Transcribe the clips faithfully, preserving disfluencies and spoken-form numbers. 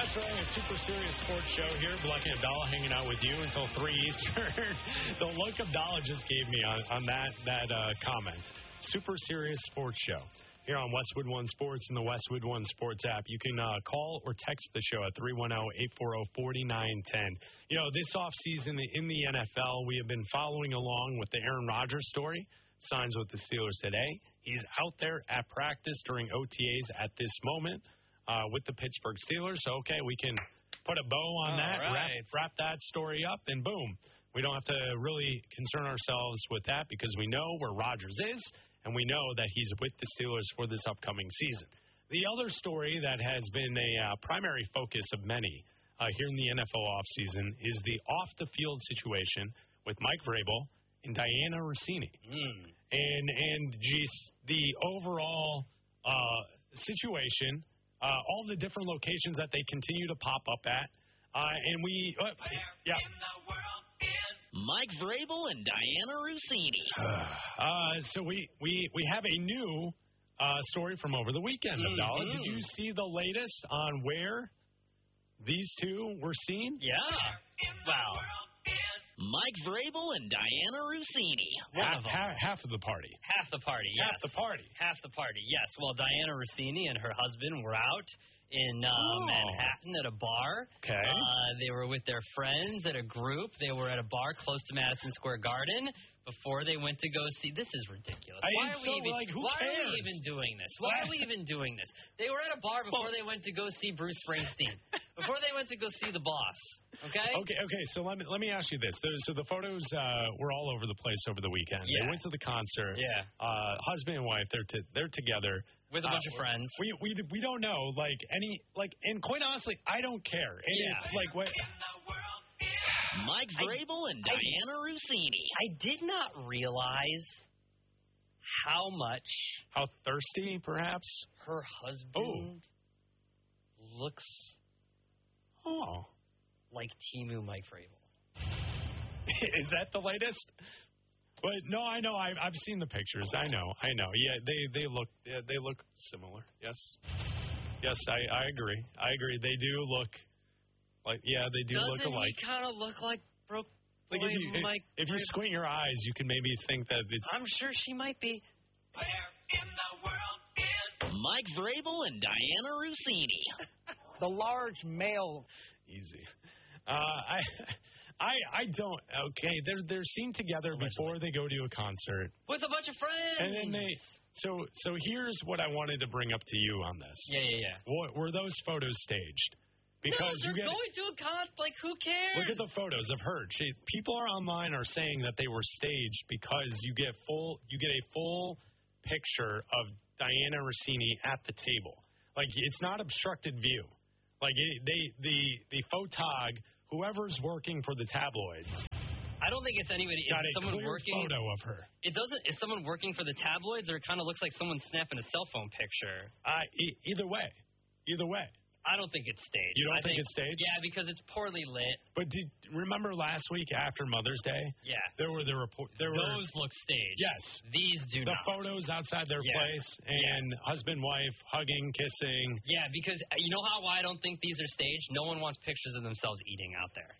That's right. A super serious sports show here. Black and Abdallah hanging out with you until three Eastern. The look Abdallah just gave me on, on that, that uh, comment. Super serious sports show. Here on Westwood One Sports and the Westwood One Sports app. You can uh, call or text the show at three one zero, eight four zero, four nine one zero. You know, this offseason in the N F L, we have been following along with the Aaron Rodgers story. Signs with the Steelers today. He's out there at practice during O T As at this moment uh, with the Pittsburgh Steelers. So, okay, we can put a bow on All that, right. wrap, wrap that story up, and boom. We don't have to really concern ourselves with that because we know where Rodgers is, and we know that he's with the Steelers for this upcoming season. The other story that has been a uh, primary focus of many uh, here in the N F L offseason is the off-the-field situation with Mike Vrabel and Diana Rossini. Mm. And, and just the overall uh, situation, uh, all the different locations that they continue to pop up at. Uh, and we, uh, yeah. Mike Vrabel and Diana Rossini. Uh, so we, we, we have a new uh, story from over the weekend, Mm-hmm. Abdallah. Did you see the latest on where these two were seen? Yeah. Wow. Mike Vrabel and Diana Rossini. Half, half, half of the party. Half the party, yes. Half the party. Half the party, yes. Well, Diana Rossini and her husband were out in uh, Oh. Manhattan at a bar. Okay. Uh, they were with their friends at a group. They were at a bar close to Madison Square Garden before they went to go see. This is ridiculous. I- Why are so, we even, like, who why are cares? we even doing this? Why are we even doing this? They were at a bar before they went to go see Bruce Springsteen. Before they went to go see the boss. Okay? Okay, okay. So let me let me ask you this. There, so the photos uh, were all over the place over the weekend. Yeah. They went to the concert. Yeah. Uh, husband and wife. They're t- they're together With a bunch Uh, of friends. We we we don't know like any like and quite honestly, I don't care. And Yeah. it's like what. Mike Vrabel and Diana Rossini. I did not realize how much How thirsty, perhaps? her husband looks Oh. like Timu Mike Vrabel. Is that the latest? But no, I know. I've I've seen the pictures. I know. I know. Yeah, they they look yeah, they look similar. Yes, yes. I, I agree. I agree. They do look like yeah, they do Doesn't look alike. he kind of look like broke Like boy if you, Mike if you Vrabel? squint your eyes, you can maybe think that it's. I'm sure she might be. Mike Vrabel and Diana Rossini. The large male. Easy. Uh, I, I, I don't. Okay, they're they're seen together before they go to a concert, With a bunch of friends. and then they. So so here's what I wanted to bring up to you on this. Yeah, yeah, yeah. What, were those photos staged? Because no, you they're get going to a con. Like, who cares? look at the photos of her. She, people are online are saying that they were staged because you get full you get a full picture of Diana Rossini at the table. Like it's not obstructed view. Like it, they the the photog, whoever's working for the tabloids, I don't think it's anybody. got Is a someone clear working? photo of her. It doesn't. Is someone working for the tabloids, or it kind of looks like someone snapping a cell phone picture? Uh, e- either way, either way. I don't think it's staged. You don't I think it's staged? Yeah, because it's poorly lit. But did remember last week after Mother's Day? Yeah. There were the report. There were Those look staged. yes. These do The not. photos outside their Yeah. place and husband, wife, hugging, kissing. Yeah, because uh, you know how I don't think these are staged? No one wants pictures of themselves eating out there.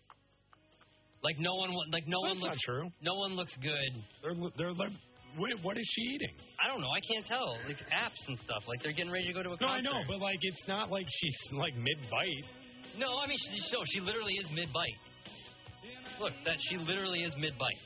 Like no one, wa- like no That's one not looks. true. No one looks good. They're they're like, wait, what is she eating? I don't know. I can't tell. Like apps and stuff. Like they're getting ready to go to a No, concert. I know, but like it's not like she's like mid bite. No, I mean, she, no, she literally is mid bite. Look, that she literally is mid bite.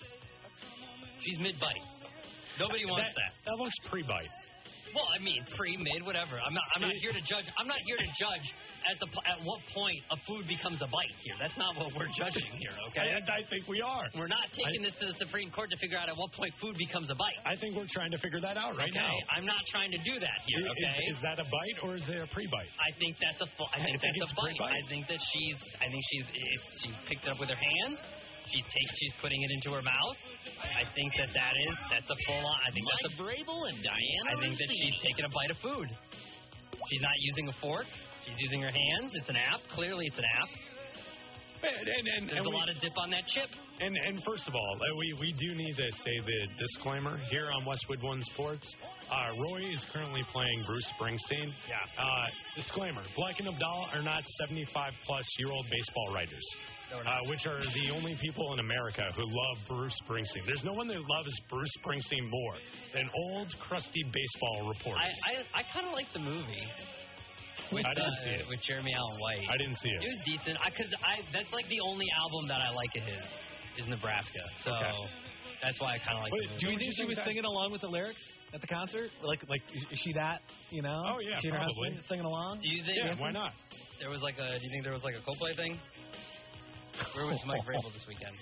She's mid bite. Nobody wants that. That looks pre bite. Well, I mean, pre, mid, whatever. I'm not. I'm not here to judge. I'm not here to judge at the at what point a food becomes a bite here. That's not what we're judging here. Okay. I, I think we are. We're not taking I, this to the Supreme Court to figure out at what point food becomes a bite. I think we're trying to figure that out right okay? now. I'm not trying to do that here. Is- Okay. Is, that a bite or is it a pre bite? I think that's a full. I think I think that's it's a bite. pre-bite. I think that she's. I think she's. It's, she's picked it up with her hand. She's take, She's putting it into her mouth. I think that that is. That's a full on. I think Mike that's a. Vrabel and Diana I think that Rossini. she's taking a bite of food. She's not using a fork. She's using her hands. It's an app. Clearly, it's an app. And, and, and, There's and a we, lot of dip on that chip. And, and first of all, uh, we, we do need to say the disclaimer here on Westwood One Sports. Uh, Roy is currently playing Bruce Springsteen. Yeah. Uh, disclaimer, Black and Abdallah are not seventy-five-plus-year-old baseball writers, No, we're uh, not. which are the only people in America who love Bruce Springsteen. There's no one that loves Bruce Springsteen more than old, crusty baseball reporters. I I, I kind of like the movie. With, I didn't uh, see it. with Jeremy Allen White. I didn't see it. It was decent. I cause I that's like the only album that I like of his is Nebraska. So Okay. that's why I kind of like. Wait, the movie. Do you Don't think you she think was that- singing along with the lyrics at the concert? Like, like is she that? You know? Oh, yeah, she and her probably. husband singing along. Do you think Yeah, why not? there was like a? Do you think there was like a Coldplay thing? Where was Mike Vrabel this weekend?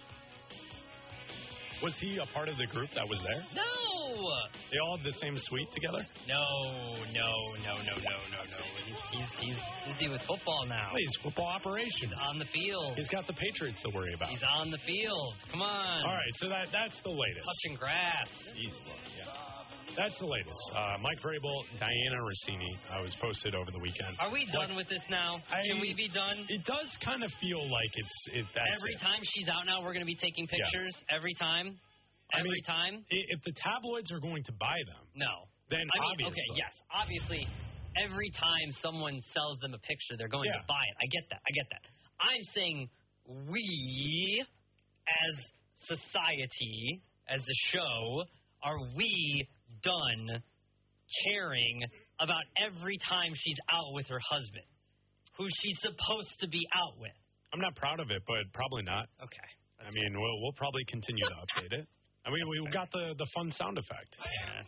Was he a part of the group that was there? No, They all had the same suite together? no, no, no, no, no, no, no. He's he's busy with football now. Please, football operations. He's on the field. He's got the Patriots to worry about. He's on the field. Come on. All right, so that that's the latest. Touching grass. Easy, yeah. That's the latest. Uh, Mike Vrabel, Diana Rossini uh, was posted over the weekend. Are we done with this now? I- Can we be done? It does kind of feel like it's it, that's Every it. time she's out now, we're going to be taking pictures. Every time. I Every mean, time. I- If the tabloids are going to buy them, No. then I mean, obviously. okay, yes, obviously, every time someone sells them a picture, they're going Yeah. to buy it. I get that. I get that. I'm saying we, as society, as a show, are we done caring about every time she's out with her husband, who she's supposed to be out with? I'm not proud of it, but probably not. Okay. I mean, we'll we'll probably continue to update it. I mean, we got the the fun sound effect. Yeah,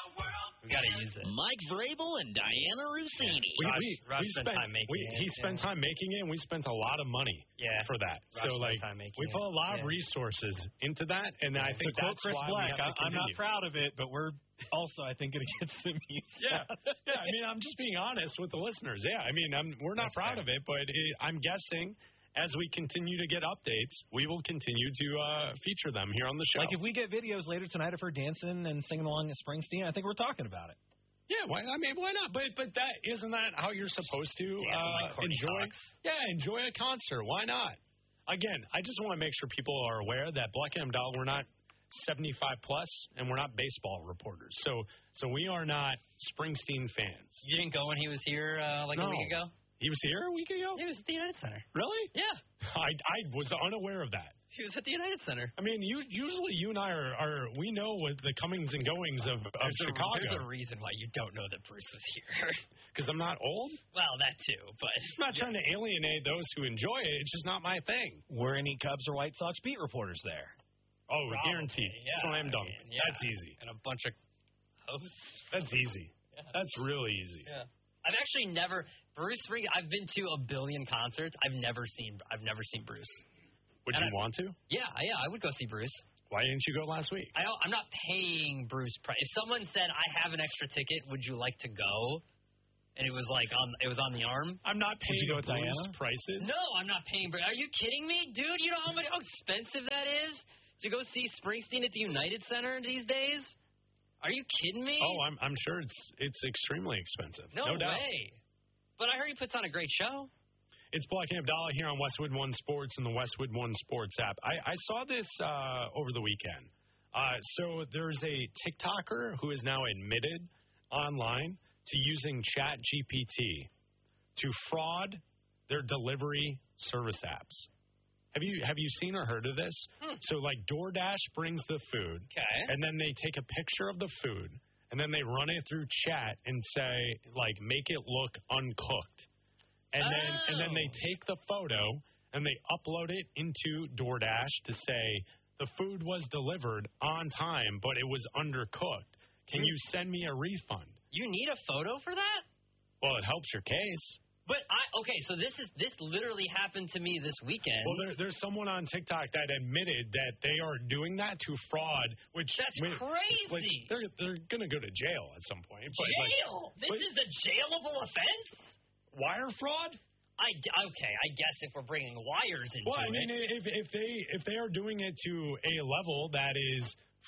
we got to use it. Mike Vrabel and Diana Rossini. We, Raj- we, Raj we spent spent time making we, it, He yeah. spent time making it, and we spent a lot of money Yeah. for that. Raj so, spent like, time making we it, put a lot of yeah. resources into that, and I think To quote that's Chris why Black, we have to I, I'm not continue. proud of it, but we're also, I think, going to get some use. Yeah, yeah. I mean, I'm just being honest with the listeners. Yeah, I mean, I'm, we're not That's proud fair. of it, but it, I'm guessing as we continue to get updates, we will continue to uh, feature them here on the show. Like if we get videos later tonight of her dancing and singing along at Springsteen, I think we're talking about it. yeah, why, I mean, why not? But but that isn't that how you're supposed to Yeah, uh, like Courtney enjoy? Cox. Yeah, enjoy a concert. Why not? Again, I just want to make sure people are aware that Black and Abdallah, we're not seventy-five plus, and we're not baseball reporters. So so we are not Springsteen fans. You didn't go when he was here uh, like a No. week ago? He was here a week ago. He was at the United Center. Really? Yeah. I I was unaware of that. He was at the United Center. I mean, you, usually you and I are, are we know what the comings and goings of, of There's a, Chicago there's a reason why you don't know that Bruce was here. because I'm not old. Well, that too, but I'm not trying to alienate those who enjoy it. It's just not my thing. Were any Cubs or White Sox beat reporters there? Oh, Probably, guaranteed. yeah, Slam dunk. I mean, yeah. That's easy. and a bunch of hosts. That's easy. Yeah. That's really easy. Yeah. I've actually never Bruce Spring. I've been to a billion concerts. I've never seen. I've never seen Bruce. Would And you I- want to? Yeah, yeah, I would go see Bruce. Why didn't you go last week? I, don't- I'm not paying Bruce price. If someone said I have an extra ticket, would you like to go? And it was like on. It was on the arm. I'm not paying you go with Bruce Diana? prices. No, I'm not paying. Bruce. Are you kidding me, dude? You know how much how expensive that is to go see Springsteen at the United Center these days? Are you kidding me? Oh, I'm I'm sure it's it's extremely expensive. no, No doubt. way. But I heard he puts on a great show. It's Black and Abdallah here on Westwood One Sports and the Westwood One Sports app. I, I saw this uh, over the weekend. Uh, so there's a TikToker who is now admitted online to using Chat G P T to fraud their delivery service apps. Have you have you seen or heard of this? Hmm. So like DoorDash brings the food, Okay. and then they take a picture of the food, and then they run it through chat and say, like, make it look uncooked. And then and then they Oh. take the photo and they upload it into DoorDash to say the food was delivered on time, but it was undercooked. Can you send me a refund? You need a photo for that? Well, it helps your case. But I okay, so this is this literally happened to me this weekend. Well, there, there's someone on TikTok that admitted that they are doing that to fraud, which That's wait, crazy. Like, they're they're gonna go to jail at some point. But, like, Jail. this but- is a jailable offense. wire fraud? I okay, I guess if we're bringing wires into Well, I it. mean, if if they if they are doing it to a level that is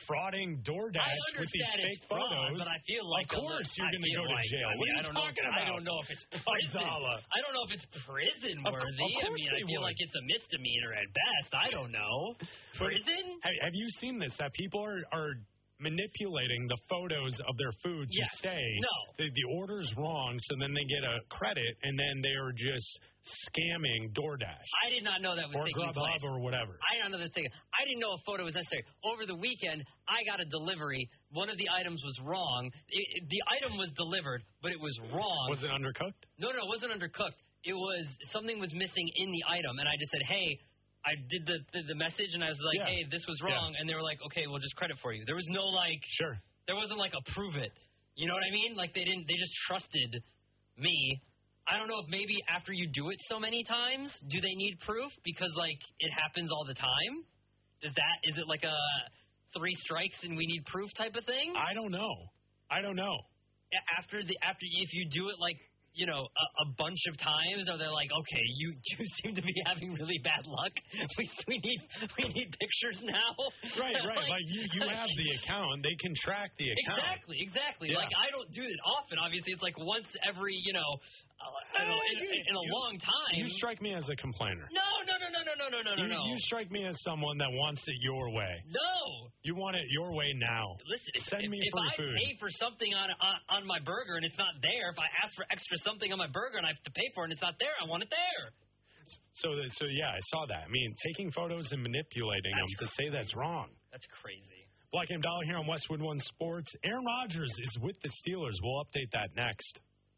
frauding DoorDash I with these understand fake it's fraud, photos. but I feel like of course a, you're I going to feel go to like, jail. I What mean, are I you don't know. talking If, about? I don't know if it's prison. Abdallah. I don't know if it's prison Of- worthy. of I course mean, I they feel would. like it's a misdemeanor at best. I don't know. But Prison? Have, have you seen this? That people are, are manipulating the photos of their food to Yes. say No. that the order's wrong, so then they get a credit, and then they are just scamming DoorDash I did not know that was or taking Grubhub place. or whatever. I did not know this thing. I didn't know a photo was necessary. Over the weekend, I got a delivery. One of the items was wrong. It, it- the item was delivered, but it was wrong. Was it undercooked? No, no, it wasn't undercooked. It was something was missing in the item, and I just said, "Hey." I did the, the the message, and I was like, Yeah. "Hey, this was wrong," and they were like, "Okay, we'll just credit for you." There was no like, Sure. there wasn't like approve it. You know what I mean? Like they didn't. They just trusted me. I don't know if maybe after you do it so many times, do they need proof? Because like it happens all the time. Does that is it like a three strikes and we need proof type of thing? I don't know. I don't know. After the after if you do it like you know a, a bunch of times, or they're like, okay, you, you seem to be having really bad luck. We we need we need pictures now. Right, right. Like, you, you have the account. They can track the account. Exactly, exactly. Yeah. Like I don't do it often. Obviously, it's like once every you know, uh, I don't know, in, in a You- long time. You strike me as a complainer. no, no, no, no, no, no, no, no, no, You, no. you strike me as someone that wants it your way. No. You want it your way now. Listen, if, Send if, me if free I food. pay for something on, on on my burger and it's not there, if I ask for extra something on my burger and I have to pay for it and it's not there, I want it there. So, that- so yeah, I saw that. I mean, taking photos and manipulating That's them to say that's wrong. That's crazy. Black and Dollar here on Westwood One Sports. Aaron Rodgers is with the Steelers. We'll update that next.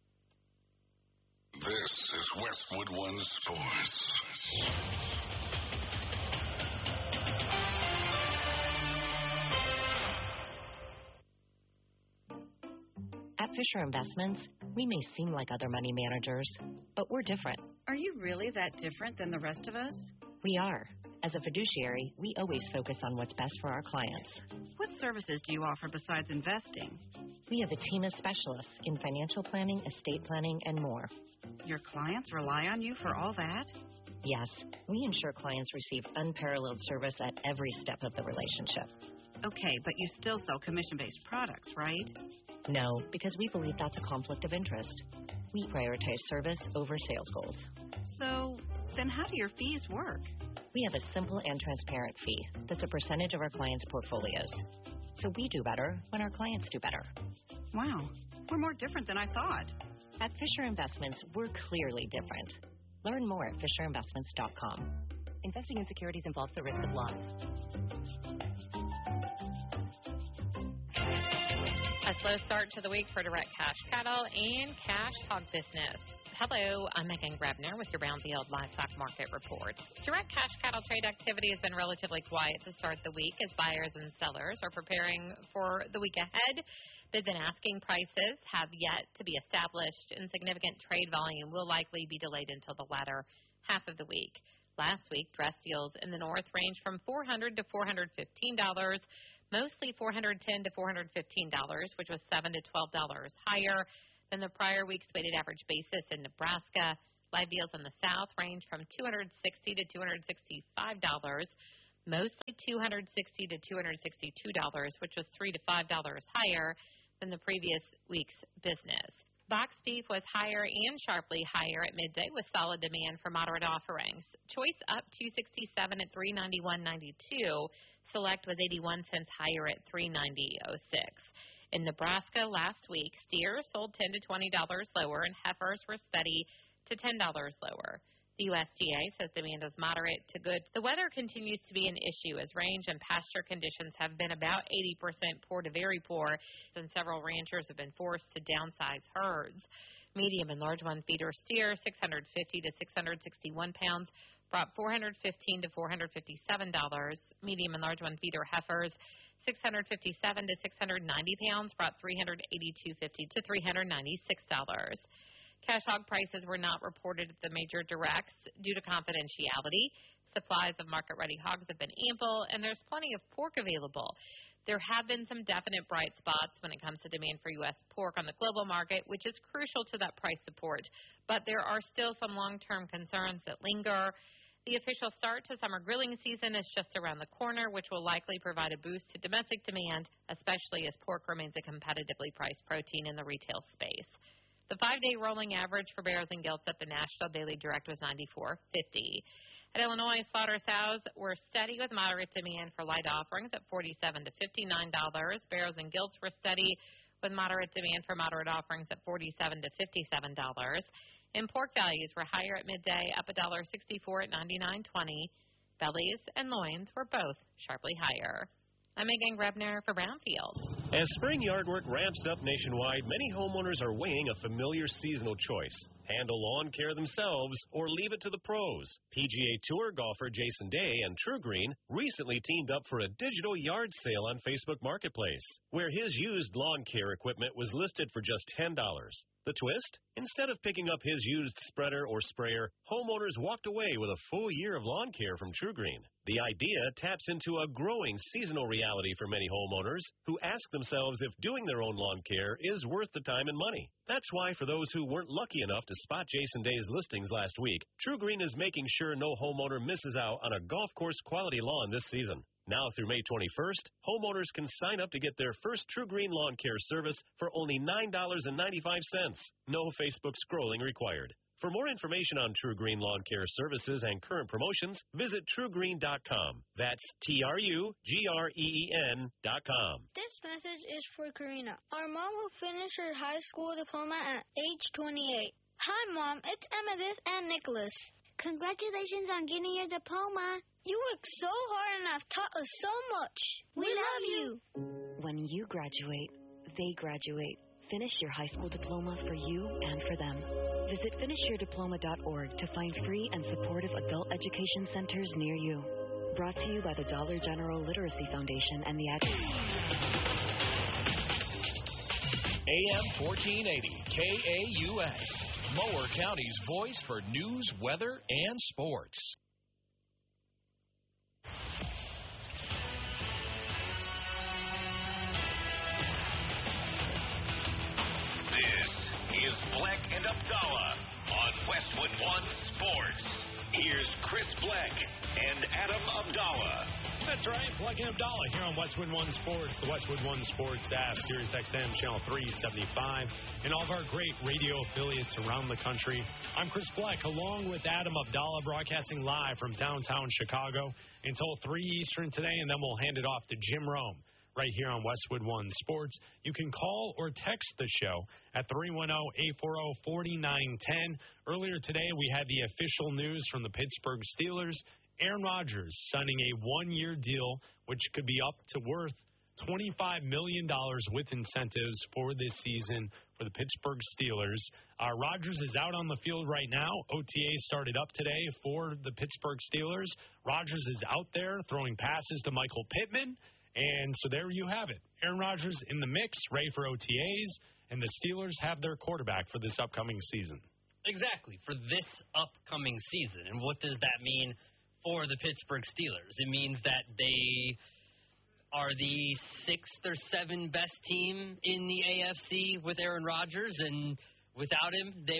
This is Westwood One Sports. At Fisher Investments, we may seem like other money managers, but we're different. Are you really that different than the rest of us? We are. As a fiduciary, we always focus on what's best for our clients. What services do you offer besides investing? We have a team of specialists in financial planning, estate planning, and more. Your clients rely on you for all that? Yes, we ensure clients receive unparalleled service at every step of the relationship. Okay, but you still sell commission-based products, right? No, because we believe that's a conflict of interest. We prioritize service over sales goals. So, then how do your fees work? We have a simple and transparent fee that's a percentage of our clients' portfolios. So we do better when our clients do better. Wow, we're more different than I thought. At Fisher Investments, we're clearly different. Learn more at fisher investments dot com. Investing in securities involves the risk of loss. A slow start to the week for direct cash cattle and cash hog business. Hello, I'm Megan Grebner with your Brownfield Livestock Market Report. Direct cash cattle trade activity has been relatively quiet to start the week as buyers and sellers are preparing for the week ahead. Bids and asking prices have yet to be established, and significant trade volume will likely be delayed until the latter half of the week. Last week, dress deals in the north ranged from four hundred dollars to four hundred fifteen dollars, mostly four hundred ten dollars to four hundred fifteen dollars, which was seven dollars to twelve dollars higher than the prior week's weighted average basis in Nebraska. Live deals in the south range from two hundred sixty dollars to two hundred sixty-five dollars, mostly two hundred sixty dollars to two hundred sixty-two dollars, which was three dollars to five dollars higher than the previous week's business. Box beef was higher and sharply higher at midday with solid demand for moderate offerings. Choice up two sixty-seven at three ninety-one ninety-two. Select was eighty-one cents higher at three ninety oh six. In Nebraska last week, steers sold ten to twenty dollars lower and heifers were steady to ten dollars lower. The U S D A says demand is moderate to good. The weather continues to be an issue as range and pasture conditions have been about eighty percent poor to very poor, and several ranchers have been forced to downsize herds. Medium and large one feeder steer, six hundred fifty to six hundred sixty-one pounds, brought four hundred fifteen to four hundred fifty-seven dollars. Medium and large one feeder heifers, six hundred fifty-seven to six hundred ninety pounds, brought three hundred eighty-two fifty to three hundred ninety-six dollars. Cash hog prices were not reported at the major directs due to confidentiality. Supplies of market-ready hogs have been ample, and there's plenty of pork available. There have been some definite bright spots when it comes to demand for U S pork on the global market, which is crucial to that price support. But there are still some long-term concerns that linger The official start to summer grilling season is just around the corner, which will likely provide a boost to domestic demand, especially as pork remains a competitively priced protein in the retail space. The five-day rolling average for barrels and gilts at the National Daily Direct was ninety-four fifty. At Illinois, slaughter sows were steady with moderate demand for light offerings at forty-seven to fifty-nine dollars. Barrels and gilts were steady with moderate demand for moderate offerings at forty-seven to fifty-seven dollars. And pork values were higher at midday, up one dollar sixty-four at ninety-nine twenty. Bellies and loins were both sharply higher. I'm Megan Grebner for Brownfield. As spring yard work ramps up nationwide, many homeowners are weighing a familiar seasonal choice. Handle lawn care themselves or leave it to the pros. P G A Tour golfer Jason Day and TruGreen recently teamed up for a digital yard sale on Facebook Marketplace, where his used lawn care equipment was listed for just ten dollars. The twist? Instead of picking up his used spreader or sprayer, homeowners walked away with a full year of lawn care from TruGreen. The idea taps into a growing seasonal reality for many homeowners who ask themselves if doing their own lawn care is worth the time and money. That's why for those who weren't lucky enough to spot Jason Day's listings last week, TruGreen is making sure no homeowner misses out on a golf course quality lawn this season. Now through May twenty-first, homeowners can sign up to get their first TruGreen lawn care service for only nine dollars and ninety-five cents. No Facebook scrolling required. For more information on TruGreen lawn care services and current promotions, visit True Green dot com. That's T R U G R E E N dot com. This message is for Karina. Our mom will finish her high school diploma at age twenty-eight. Hi, Mom. It's Amethyst and Nicholas. Congratulations on getting your diploma. You worked so hard and have taught us so much. We, we love you. When you graduate, they graduate. Finish your high school diploma for you and for them. Visit finish your diploma dot org to find free and supportive adult education centers near you. Brought to you by the Dollar General Literacy Foundation and the Ag. A M fourteen eighty K A U S, Mower County's voice for news, weather, and sports. This is Black and Abdallah on Westwood One Sports. Here's Chris Black and Adam Abdallah. That's right, Black and Abdallah here on Westwood One Sports, the Westwood One Sports app, Sirius X M Channel three seventy-five, and all of our great radio affiliates around the country. I'm Chris Black, along with Adam Abdallah, broadcasting live from downtown Chicago until three Eastern today, and then we'll hand it off to Jim Rome right here on Westwood One Sports. You can call or text the show at three one zero, eight four zero, four nine one zero. Earlier today, we had the official news from the Pittsburgh Steelers. Aaron Rodgers signing a one-year deal, which could be up to worth twenty-five million dollars with incentives for this season for the Pittsburgh Steelers. Uh, Rodgers is out on the field right now. O T A started up today for the Pittsburgh Steelers. Rodgers is out there throwing passes to Michael Pittman. And so there you have it. Aaron Rodgers in the mix, ready for O T As, and the Steelers have their quarterback for this upcoming season. Exactly, for this upcoming season. And what does that mean for the Pittsburgh Steelers? It means that they are the sixth or seventh best team in the A F C with Aaron Rodgers, and without him, they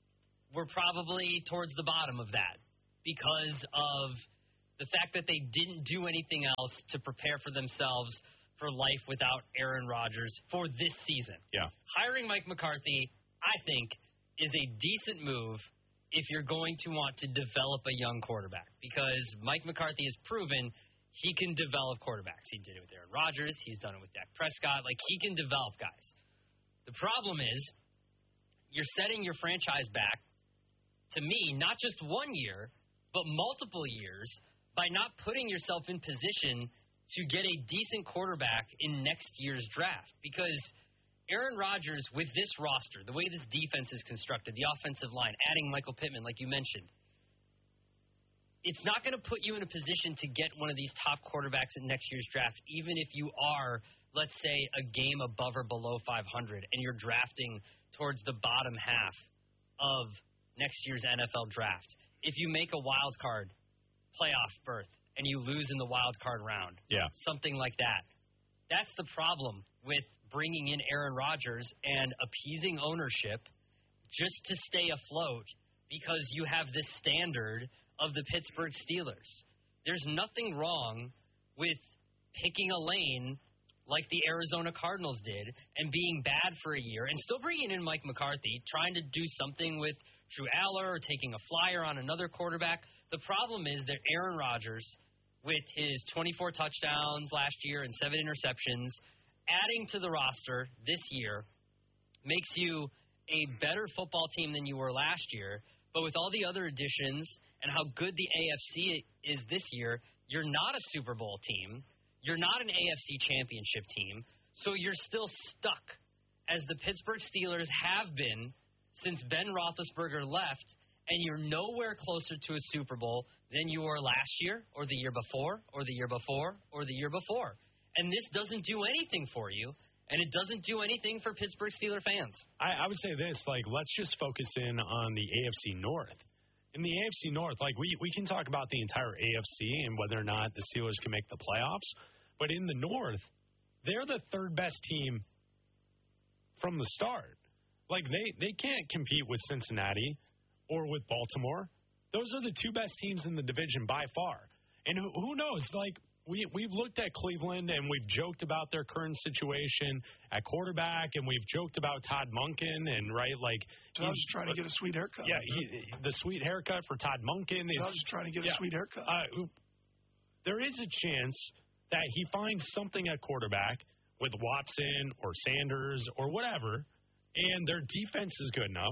were probably towards the bottom of that because of the fact that they didn't do anything else to prepare for themselves for life without Aaron Rodgers for this season. Yeah. Hiring Mike McCarthy, I think, is a decent move if you're going to want to develop a young quarterback, because Mike McCarthy has proven he can develop quarterbacks. He did it with Aaron Rodgers. He's done it with Dak Prescott. Like, he can develop guys. The problem is you're setting your franchise back, to me, not just one year, but multiple years by not putting yourself in position to get a decent quarterback in next year's draft, because Aaron Rodgers, with this roster, the way this defense is constructed, the offensive line, adding Michael Pittman, like you mentioned, it's not going to put you in a position to get one of these top quarterbacks in next year's draft, even if you are, let's say, a game above or below five hundred, and you're drafting towards the bottom half of next year's N F L draft. If you make a wild card playoff berth and you lose in the wild card round, yeah, something like that, that's the problem with bringing in Aaron Rodgers and appeasing ownership just to stay afloat, because you have this standard of the Pittsburgh Steelers. There's nothing wrong with picking a lane like the Arizona Cardinals did and being bad for a year and still bringing in Mike McCarthy, trying to do something with Drew Aller or taking a flyer on another quarterback. The problem is that Aaron Rodgers, with his twenty-four touchdowns last year and seven interceptions, adding to the roster this year makes you a better football team than you were last year. But with all the other additions and how good the A F C is this year, you're not a Super Bowl team. You're not an A F C championship team. So you're still stuck, as the Pittsburgh Steelers have been since Ben Roethlisberger left, and you're nowhere closer to a Super Bowl than you were last year or the year before or the year before or the year before. And this doesn't do anything for you, and it doesn't do anything for Pittsburgh Steelers fans. I, I would say this, like, let's just focus in on the A F C North. In the A F C North, like, we, we can talk about the entire A F C and whether or not the Steelers can make the playoffs, but in the North, they're the third best team from the start. Like, they, they can't compete with Cincinnati or with Baltimore. Those are the two best teams in the division by far. And who, who knows, like, we, we've looked at Cleveland and we've joked about their current situation at quarterback, and we've joked about Todd Monken, and, right, like. I was just trying to get a sweet haircut. Yeah, he, the sweet haircut for Todd Monken. I was just trying to get yeah, a sweet haircut. Uh, there is a chance that he finds something at quarterback with Watson or Sanders or whatever, and their defense is good enough.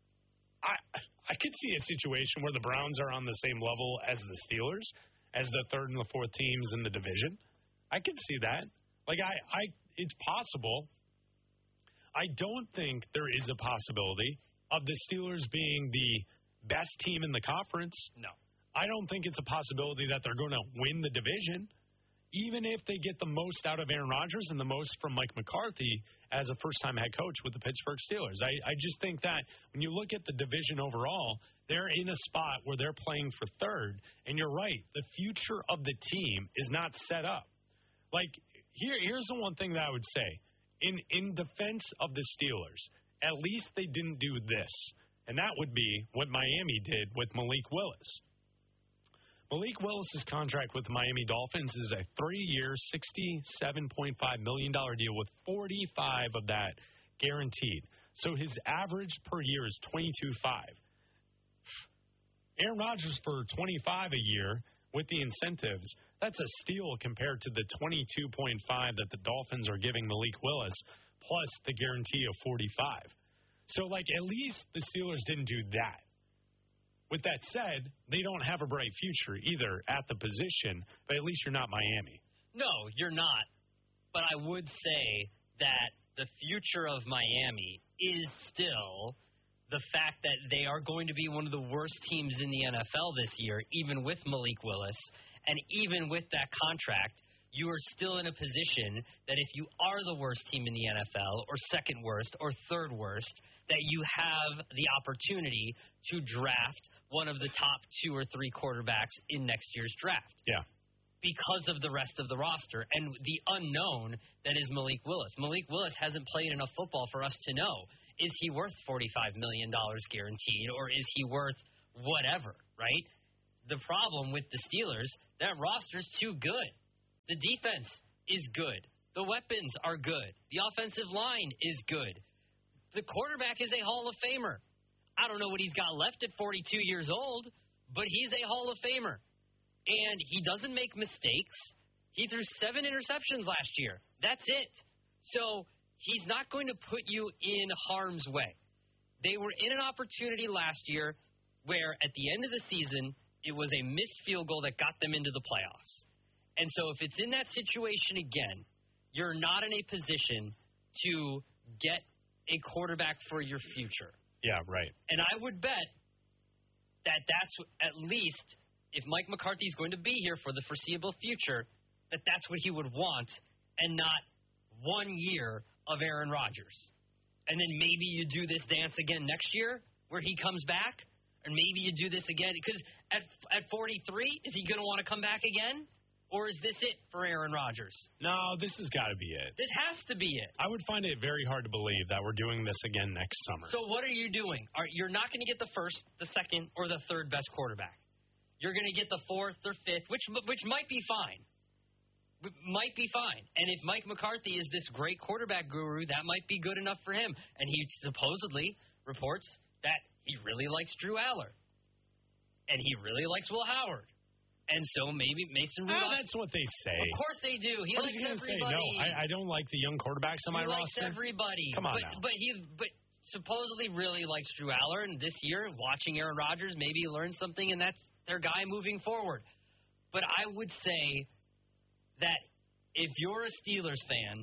I I could see a situation where the Browns are on the same level as the Steelers, as the third and the fourth teams in the division. I could see that. Like, I, I it's possible. I don't think there is a possibility of the Steelers being the best team in the conference. No. I don't think it's a possibility that they're going to win the division, even if they get the most out of Aaron Rodgers and the most from Mike McCarthy as a first-time head coach with the Pittsburgh Steelers. I, I just think that when you look at the division overall, they're in a spot where they're playing for third. And you're right, the future of the team is not set up. Like, here, here's the one thing that I would say. In, in defense of the Steelers, at least they didn't do this. And that would be what Miami did with Malik Willis. Malik Willis' contract with the Miami Dolphins is a three-year, sixty-seven point five million dollars deal with forty-five of that guaranteed. So his average per year is twenty-two point five. Aaron Rodgers for twenty-five a year with the incentives, that's a steal compared to the twenty-two point five that the Dolphins are giving Malik Willis, plus the guarantee of forty-five. So, like, at least the Steelers didn't do that. With that said, they don't have a bright future either at the position, but at least you're not Miami. No, you're not. But I would say that the future of Miami is still the fact that they are going to be one of the worst teams in the N F L this year, even with Malik Willis. And even with that contract, you are still in a position that if you are the worst team in the N F L, or second worst, or third worst, that you have the opportunity to draft one of the top two or three quarterbacks in next year's draft. Yeah. Because of the rest of the roster and the unknown that is Malik Willis. Malik Willis hasn't played enough football for us to know, is he worth forty-five million dollars guaranteed, or is he worth whatever, right? The problem with the Steelers, that roster's too good. The defense is good. The weapons are good. The offensive line is good. The quarterback is a Hall of Famer. I don't know what he's got left at forty-two years old, but he's a Hall of Famer. And he doesn't make mistakes. He threw seven interceptions last year. That's it. So he's not going to put you in harm's way. They were in an opportunity last year where at the end of the season, it was a missed field goal that got them into the playoffs. And so if it's in that situation again, you're not in a position to get a quarterback for your future. Yeah, right. And I would bet that that's at least, if Mike McCarthy is going to be here for the foreseeable future, that that's what he would want, and not one year of Aaron Rodgers. And then maybe you do this dance again next year where he comes back, and maybe you do this again. Because at at forty-three, is he going to want to come back again? Or is this it for Aaron Rodgers? No, this has got to be it. This has to be it. I would find it very hard to believe that we're doing this again next summer. So what are you doing? Are, you're not going to get the first, the second, or the third best quarterback. you're going to get the fourth or fifth, which which might be fine. Might be fine. And if Mike McCarthy is this great quarterback guru, that might be good enough for him. And he supposedly reports that he really likes Drew Aller. And he really likes Will Howard. And so maybe Mason Rudolph. Oh, that's what they say. Of course they do. He what likes is he everybody. Say? No, I, I don't like the young quarterbacks on my he roster. He likes everybody. Come on but, now. But he but supposedly really likes Drew Aller. And this year, watching Aaron Rodgers, maybe he learned something, and that's their guy moving forward. But I would say that if you're a Steelers fan,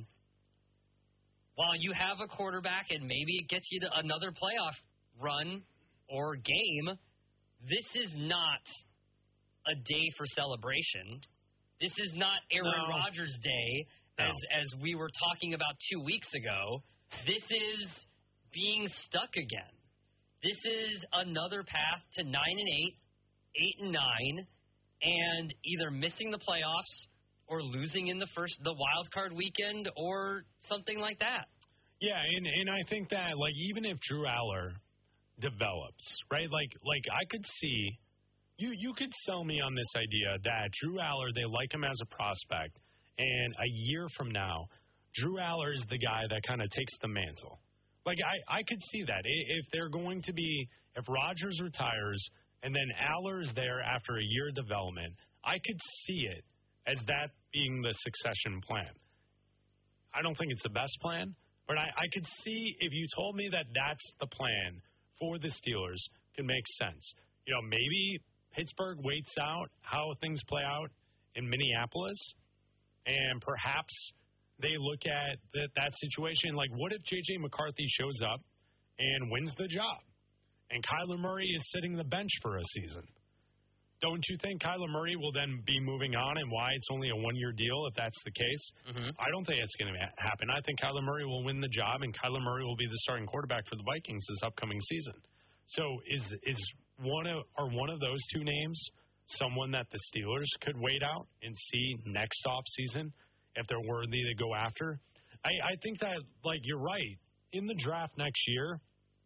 while you have a quarterback and maybe it gets you to another playoff run or game, this is not a day for celebration. This is not Aaron no. Rodgers Day, no. as as we were talking about two weeks ago. This is being stuck again. This is another path to nine and eight, eight and nine, and either missing the playoffs or losing in the first, the wild card weekend, or something like that. Yeah, and and I think that, like, even if Drew Aller develops, right, like like I could see, you you could sell me on this idea that Drew Aller, they like him as a prospect, and a year from now, Drew Aller is the guy that kind of takes the mantle. Like, I, I could see that. If they're going to be, if Rodgers retires, and then Aller is there after a year of development, I could see it as that being the succession plan. I don't think it's the best plan, but I, I could see if you told me that that's the plan for the Steelers, could make sense. You know, maybe Pittsburgh waits out how things play out in Minneapolis, and perhaps they look at that, that situation like, what if J J McCarthy shows up and wins the job, and Kyler Murray is sitting the bench for a season? Don't you think Kyler Murray will then be moving on, and why it's only a one-year deal if that's the case? Mm-hmm. I don't think it's going to happen. I think Kyler Murray will win the job, and Kyler Murray will be the starting quarterback for the Vikings this upcoming season. So is is one of or one of those two names someone that the Steelers could wait out and see next offseason if they're worthy to go after? I, I think that, like, you're right. In the draft next year,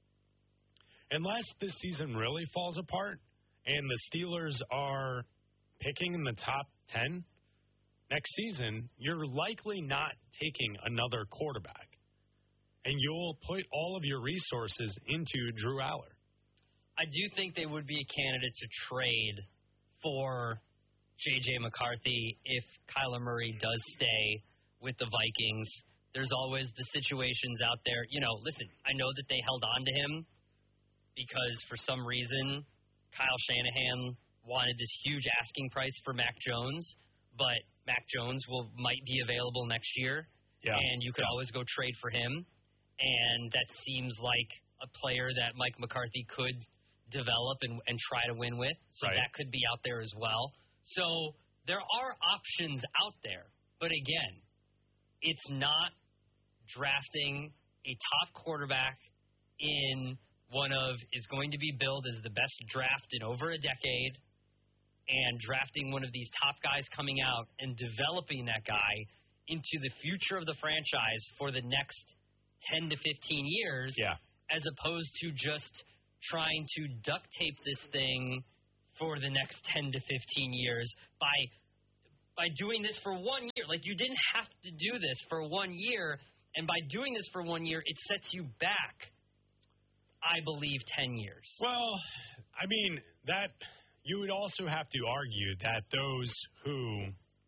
unless this season really falls apart, and the Steelers are picking in the top ten next season, you're likely not taking another quarterback. And you'll put all of your resources into Drew Aller. I do think they would be a candidate to trade for J J McCarthy if Kyler Murray does stay with the Vikings. There's always the situations out there. You know, listen, I know that they held on to him because for some reason Kyle Shanahan wanted this huge asking price for Mac Jones, but Mac Jones will might be available next year, yeah. and you could always go trade for him, and that seems like a player that Mike McCarthy could develop and, and try to win with, so right. that could be out there as well. So there are options out there, but again, it's not drafting a top quarterback in one of is going to be billed as the best draft in over a decade, and drafting one of these top guys coming out and developing that guy into the future of the franchise for the next ten to fifteen years, yeah. as opposed to just trying to duct tape this thing for the next ten to fifteen years by by doing this for one year. Like, you didn't have to do this for one year, and by doing this for one year, it sets you back, I believe, ten years. Well, I mean, that you would also have to argue that those who,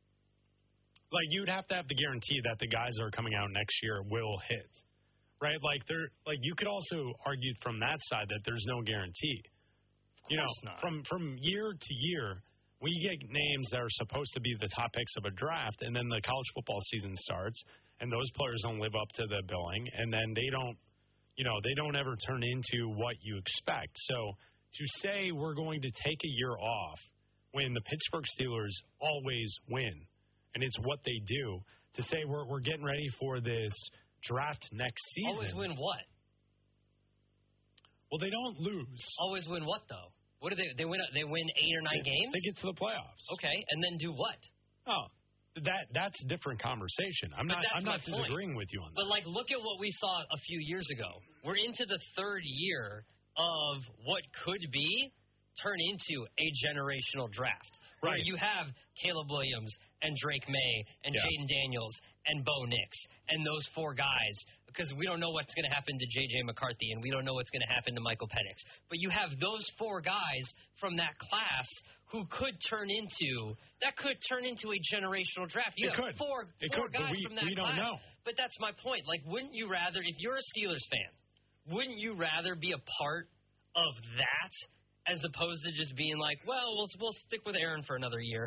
like, you'd have to have the guarantee that the guys that are coming out next year will hit, right? Like, there, like you could also argue from that side that there's no guarantee. You know, not. from from year to year, we get names that are supposed to be the top picks of a draft, and then the college football season starts, and those players don't live up to the billing, and then they don't. You know, they don't ever turn into what you expect. So to say we're going to take a year off when the Pittsburgh Steelers always win, and it's what they do, to say we're we're getting ready for this draft next season. Always win what? Well, they don't lose. Always win what, though? What do they they win? They win eight or nine they, games. They get to the playoffs. Okay, and then do what? Oh. That that's a different conversation. I'm but not I'm not point. disagreeing with you on that. But like, look at what we saw a few years ago. We're into the third year of what could be turn into a generational draft. Right. Where you have Caleb Williams and Drake May and Yeah. Jaden Daniels and Bo Nix and those four guys, because we don't know what's going to happen to J J McCarthy and we don't know what's going to happen to Michael Penix. But you have those four guys from that class who could turn into that could turn into a generational draft. You It have could. four, It four could, but guys we- from that we don't class. know. But that's my point. Like, wouldn't you rather, if you're a Steelers fan, wouldn't you rather be a part of that as opposed to just being like, well, we'll we'll stick with Aaron for another year?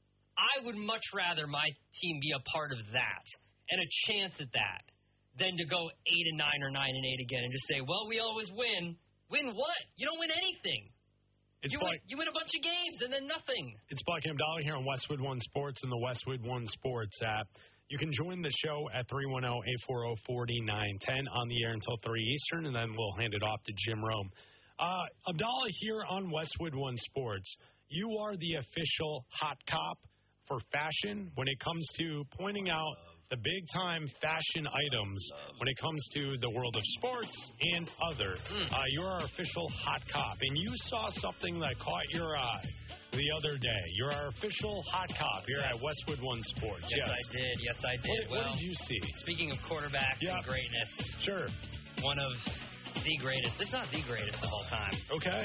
I would much rather my team be a part of that and a chance at that than to go eight and nine or nine and eight again and just say, well, we always win. Win what? You don't win anything. It's you, Black, win, you win a bunch of games and then nothing. it's Black and Abdallah here on Westwood One Sports and the Westwood One Sports app. You can join the show at three one zero, eight four zero, four nine one zero on the air until three Eastern, and then we'll hand it off to Jim Rome. Uh, Abdallah here on Westwood One Sports. You are the official hot cop for fashion when it comes to pointing out the big-time fashion items when it comes to the world of sports and other. Uh, you're our official hot cop, and you saw something that caught your eye the other day. You're our official hot cop here at Westwood One Sports. Yes, I did. Yes, I did. What, well, what did you see? Speaking of quarterbacks Yeah. and greatness, Sure. one of the greatest, if not the greatest of all time, Okay.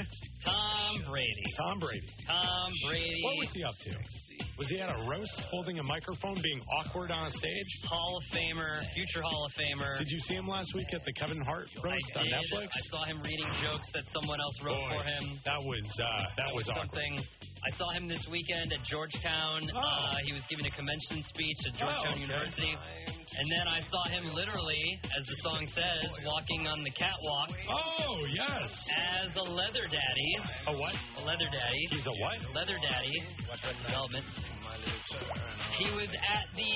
Tom Brady. Tom Brady. Tom Brady. What was he up to? Was he at a roast holding a microphone being awkward on a stage? Hall of Famer, future Hall of Famer. Did you see him last week at the Kevin Hart roast I on did. Netflix? I saw him reading jokes that someone else wrote Boy, for him. That was uh, that, That was was awkward. something. I saw him this weekend at Georgetown. Oh. Uh, he was giving a convention speech at Georgetown Oh, okay. University. And then I saw him literally, as the song says, walking on the catwalk. Oh, yes. As a leather daddy. A what? A leather daddy. He's a what? Leather daddy. Watch Arrested Development. He was at the...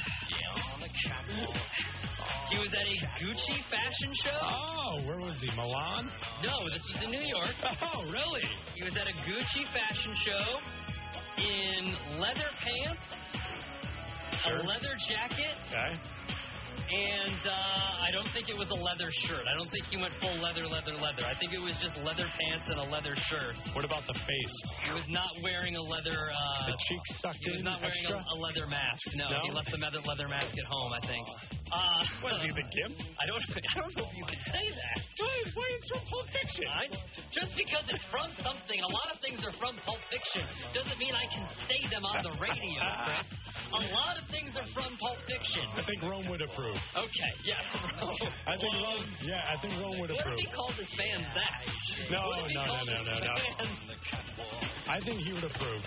He was at a Gucci fashion show. Oh, where was he? Milan? No, this was in New York. Oh, really? He was at a Gucci fashion show in leather pants, Sure. a leather jacket, Okay. and uh, I don't think it was a leather shirt. I don't think he went full leather, leather, leather. I think it was just leather pants and a leather shirt. What about the face? He was not wearing a leather... Uh, The cheeks sucked He was in not wearing a, extra? a leather mask. No, No? he left the leather, leather mask at home, I think. Uh, What, is he the Gimp? I don't, I don't know if you can say that. Why, why it's from Pulp Fiction? I, just because it's from something, a lot of things are from Pulp Fiction, doesn't mean I can say them on the radio, Chris. A lot of things are from Pulp Fiction. I think Rome would approve. Okay, yeah. I think Rome, yeah, I think Rome would What approve. if he called his fans that? No, What if he no, no, called no, his no, no. fans- I think he would approve.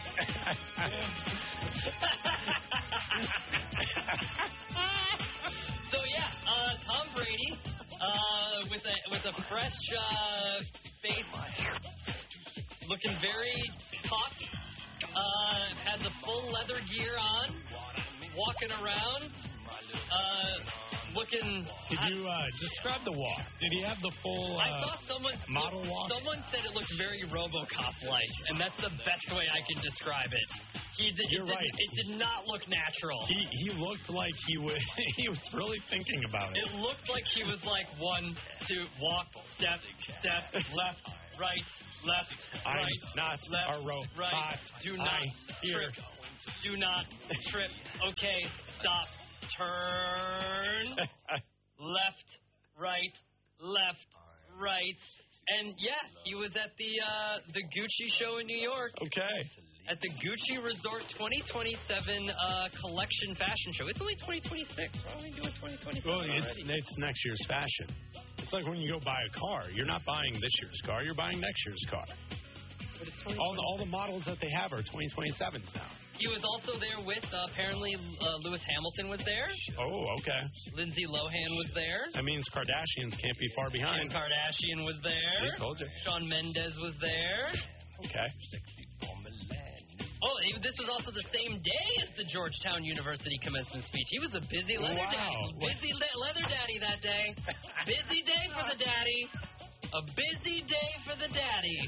So yeah, uh, Tom Brady uh, with a with a fresh uh, face, looking very taut. Uh, has a full leather gear on, walking around, uh, looking. Did you uh, describe the walk? Did he have the full uh, I saw someone model walk? Someone said it looked very RoboCop-like, and that's the best way I can describe it. He did, You're it did, right. It did not look natural. He he looked like he was he was really thinking about it. It looked like he was like one, two, walk, step, step, left, right, left, I'm right, not left, a robot. right. Do not I hear. trip. Do not trip. Okay, stop. Turn. Left, right, left, right. And yeah, he was at the uh, the Gucci show in New York. Okay. At the Gucci Resort twenty twenty-seven uh, collection fashion show. It's only twenty twenty-six. Why don't we do it twenty twenty-seven Well, it's already? it's next year's fashion. It's like when you go buy a car. You're not buying this year's car. You're buying next year's car. But it's All the, all the models that they have are twenty twenty-sevens now. He was also there with, uh, apparently, uh, Lewis Hamilton was there. Oh, okay. Lindsay Lohan was there. That means Kardashians can't be far Kim behind. Kardashian was there. I told you. Shawn Mendes was there. Okay. Oh, he, this was also the same day as the Georgetown University commencement speech. He was a busy leather Wow. daddy. Busy le- leather daddy that day. Busy day for the daddy. A busy day for the daddy.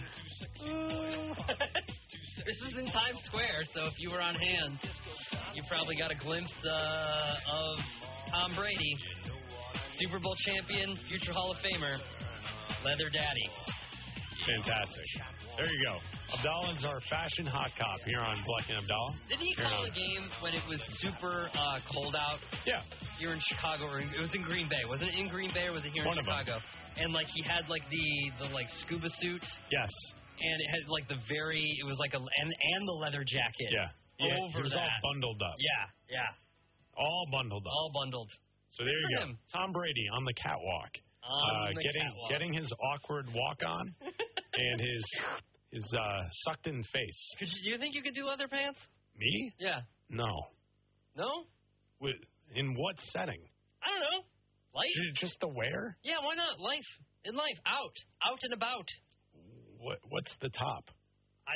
This is in Times Square, so if you were on hand, you probably got a glimpse uh, of Tom Brady, Super Bowl champion, future Hall of Famer, Leather Daddy. Fantastic. There you go. Abdallah's our fashion hot cop here on Black and Abdallah. Didn't he Here call on- the game when it was super uh, cold out? Yeah. Here in Chicago, or it was in Green Bay. Was it in Green Bay or was it here One in of them. Chicago? And like he had like the the like scuba suit. Yes. And it had like the very it was like a and and the leather jacket. Yeah. Yeah, Over he was that. all bundled up. Yeah, yeah. All bundled up. All bundled. So there Good you for go. him. Tom Brady on the catwalk. On uh, the getting catwalk. getting his awkward walk on and his his uh, sucked in face. Could you, do you think you could do leather pants? Me? Yeah. No. No? With, in what setting? I don't know. Life? Ju- Just the wear? Yeah, why not? Life. In life. Out. Out and about. What what's the top? I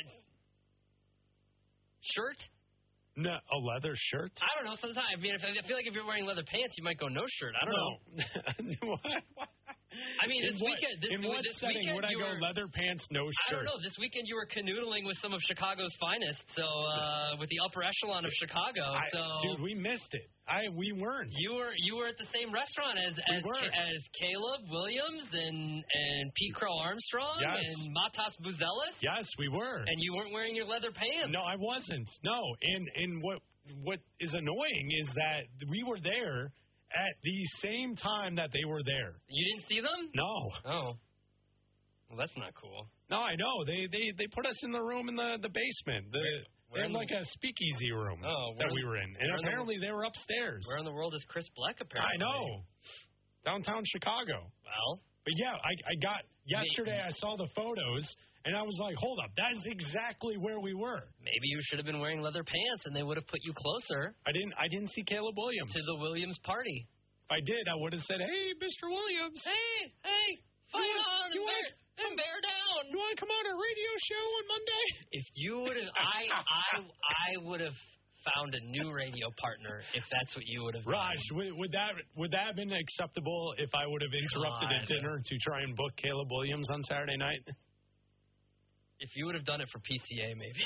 Shirt? No, a leather shirt? I don't know. Sometimes, I mean, if, I feel like if you're wearing leather pants, you might go no shirt. I don't know. know. What? I mean, in this what, weekend, this, in what this setting weekend would I you go were, leather pants, no I shirt? don't know. This weekend you were canoodling with some of Chicago's finest, so uh, with the upper echelon of Chicago. I, so dude, we missed it. I we weren't. you were you were at the same restaurant as We as, were. as Caleb Williams and and Pete Crow Armstrong Yes. and Matas Buzelis. Yes, we were. And you weren't wearing your leather pants. No, I wasn't. No, and and what what is annoying is that we were there at the same time that they were there. You didn't see them? No. Oh. Well, that's not cool. No, I know. They they they put us in the room in the the basement. The Where they had in the- like a speakeasy room Oh, that where we in- were in, and where in the- apparently they were upstairs. Where in the world is Chris Black? Apparently, I know. Downtown Chicago. Well, But yeah, I I got yesterday. I saw the photos, and I was like, hold up, that is exactly where we were. maybe you should have been wearing leather pants, and they would have put you closer I didn't I didn't see Caleb Williams. to the Williams party. If I did, I would have said, hey, Mister Williams. Hey, hey, fight You on want- you and bear, want- and bear down. You want to come on a radio show on Monday? If you would have, I, I, I would have found a new radio partner if that's what you would have. Raj, done. would, would that would that have been acceptable if I would have interrupted a God. dinner to try and book Caleb Williams on Saturday night? If you would have done it for P C A, maybe.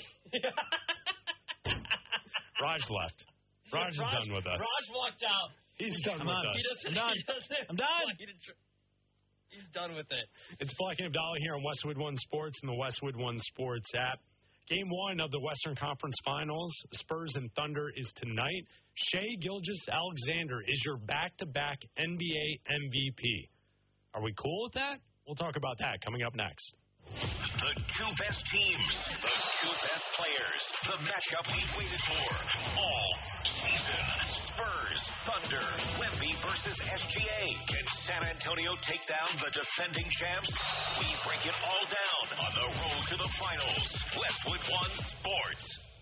Raj left. Raj is done with us. Raj walked out. He's done I'm with done. us. He doesn't. I'm done. He doesn't I'm done. he didn't tr- He's done with it. It's Black and Abdallah here on Westwood One Sports and the Westwood One Sports app. Game one of the Western Conference Finals, Spurs and Thunder, is tonight. Shai Gilgeous-Alexander is your back-to-back N B A M V P. Are we cool with that? We'll talk about that coming up next. The two best teams, the two best players, the matchup we've waited for all season. Spurs, Thunder, Wemby versus S G A. Can San Antonio take down the defending champs? We break it all down on the road to the finals. Westwood One Sports.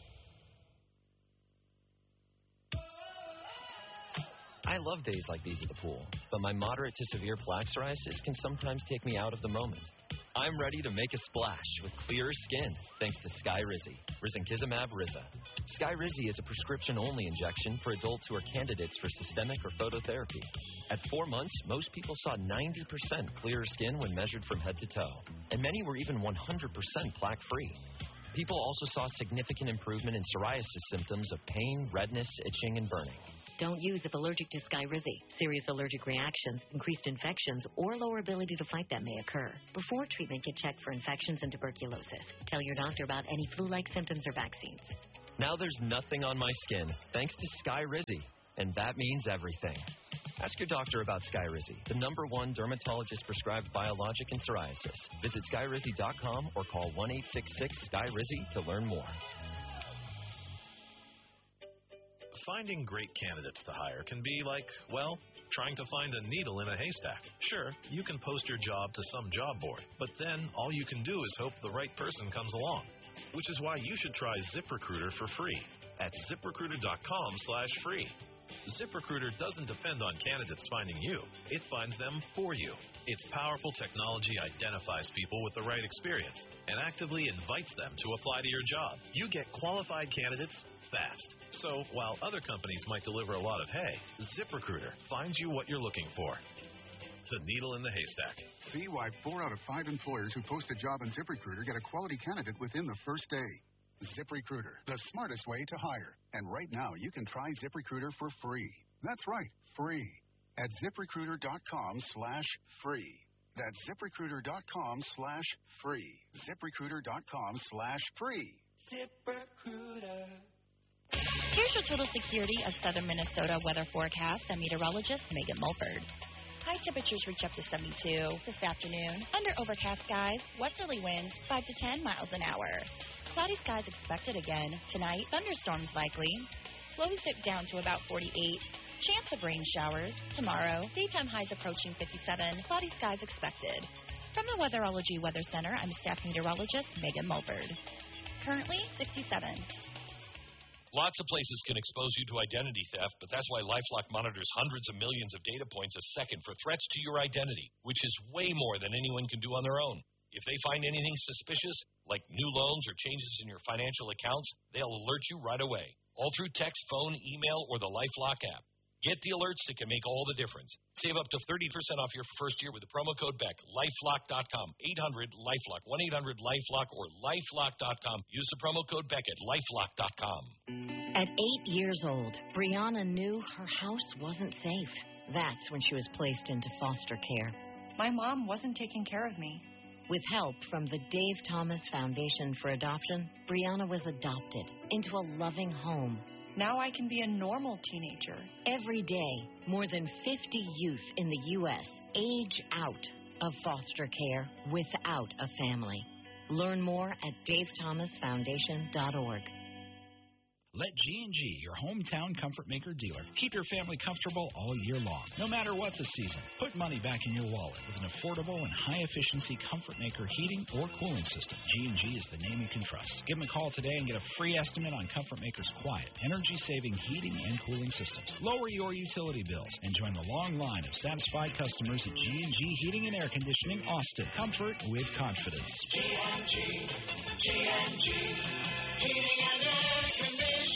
I love days like these at the pool, but my moderate to severe plaque psoriasis can sometimes take me out of the moment. I'm ready to make a splash with clearer skin thanks to Skyrizi, Risankizumab Riza. Skyrizi is a prescription-only injection for adults who are candidates for systemic or phototherapy. At four months, most people saw ninety percent clearer skin when measured from head to toe, and many were even one hundred percent plaque-free. People also saw significant improvement in psoriasis symptoms of pain, redness, itching, and burning. Don't use if allergic to Skyrizi. Serious allergic reactions, increased infections, or lower ability to fight them may occur. Before treatment, get checked for infections and tuberculosis. Tell your doctor about any flu-like symptoms or vaccines. Now there's nothing on my skin thanks to Skyrizi, and that means everything. Ask your doctor about Skyrizi, the number one dermatologist-prescribed biologic in psoriasis. Visit skyrizi dot com or call one eight six six Sky Rizzi to learn more. Finding great candidates to hire can be like, well, trying to find a needle in a haystack. Sure, you can post your job to some job board, but then all you can do is hope the right person comes along. Which is why you should try ZipRecruiter for free at ziprecruiter dot com slash free. ZipRecruiter doesn't depend on candidates finding you. It finds them for you. Its powerful technology identifies people with the right experience and actively invites them to apply to your job. You get qualified candidates fast. So while other companies might deliver a lot of hay, ZipRecruiter finds you what you're looking for. The needle in the haystack. See why four out of five employers who post a job on ZipRecruiter get a quality candidate within the first day. ZipRecruiter, the smartest way to hire. And right now, you can try ZipRecruiter for free. That's right, free. At ziprecruiter dot com slash free. That's ZipRecruiter.com slash free. ZipRecruiter.com slash free. ZipRecruiter. Here's your total security of southern Minnesota weather forecast. I'm meteorologist Megan Mulford. High temperatures reach up to seventy-two this afternoon. Under overcast skies, westerly winds five to ten miles an hour. Cloudy skies expected again. Tonight, thunderstorms likely. Lows dip down to about forty-eight. Chance of rain showers. Tomorrow, daytime highs approaching fifty-seven. Cloudy skies expected. From the Weatherology Weather Center, I'm staff meteorologist Megan Mulford. Currently, sixty-seven. Lots of places can expose you to identity theft, but that's why LifeLock monitors hundreds of millions of data points a second for threats to your identity, which is way more than anyone can do on their own. If they find anything suspicious, like new loans or changes in your financial accounts, they'll alert you right away, all through text, phone, email, or the LifeLock app. Get the alerts that can make all the difference. Save up to thirty percent off your first year with the promo code BECK. LifeLock dot com. eight hundred LifeLock. one eight hundred LifeLock or LifeLock dot com. Use the promo code BECK at LifeLock dot com. At eight years old, Brianna knew her house wasn't safe. That's when she was placed into foster care. My mom wasn't taking care of me. With help from the Dave Thomas Foundation for Adoption, Brianna was adopted into a loving home. Now I can be a normal teenager. Every day, more than fifty youth in the U S age out of foster care without a family. Learn more at dave thomas foundation dot org. Let G and G, your hometown comfort maker dealer, keep your family comfortable all year long, no matter what the season. Put money back in your wallet with an affordable and high-efficiency comfort maker heating or cooling system. G and G is the name you can trust. Give them a call today and get a free estimate on Comfort Maker's quiet, energy-saving heating and cooling systems. Lower your utility bills and join the long line of satisfied customers at G and G Heating and Air Conditioning, Austin. Comfort with confidence. G and G, G and G, Heating and Air Conditioning.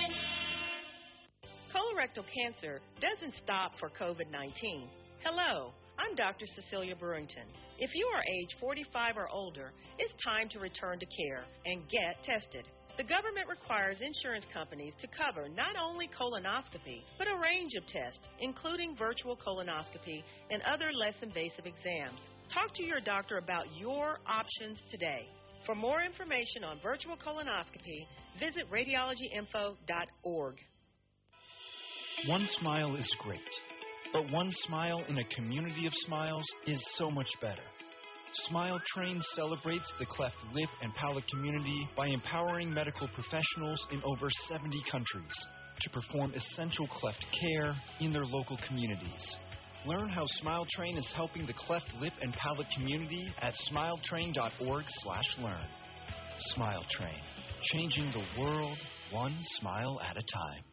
Colorectal cancer doesn't stop for COVID nineteen. Hello, I'm Doctor Cecilia Brewington. If you are age forty-five or older, it's time to return to care and get tested. The government requires insurance companies to cover not only colonoscopy, but a range of tests, including virtual colonoscopy and other less invasive exams. Talk to your doctor about your options today. For more information on virtual colonoscopy, visit radiology info dot org. One smile is great, but one smile in a community of smiles is so much better. Smile Train celebrates the cleft lip and palate community by empowering medical professionals in over seventy countries to perform essential cleft care in their local communities. Learn how Smile Train is helping the cleft lip and palate community at smile train dot org slash learn. Smile Train, changing the world one smile at a time.